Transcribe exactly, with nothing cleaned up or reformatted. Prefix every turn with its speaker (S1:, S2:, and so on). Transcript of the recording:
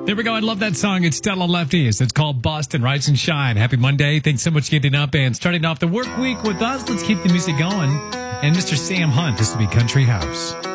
S1: There we go. I love that song. It's Stella Lefties. It's called Boston. Rise and shine. Happy Monday. Thanks so much for getting up and starting off the work week with us. Let's keep the music going. And Mister Sam Hunt, this will be Country House.